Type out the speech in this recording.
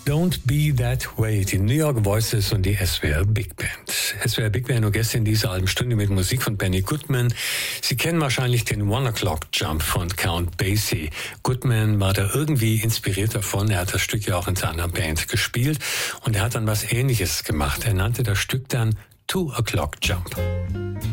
Don't Be That Way, die New York Voices und die SWR Big Band. SWR Big Band nur gestern in dieser halben Stunde mit Musik von Benny Goodman. Sie kennen wahrscheinlich den One O'Clock Jump von Count Basie. Goodman war da irgendwie inspiriert davon. Er hat das Stück ja auch in seiner Band gespielt und er hat dann was Ähnliches gemacht. Er nannte das Stück dann 2 O'Clock Jump.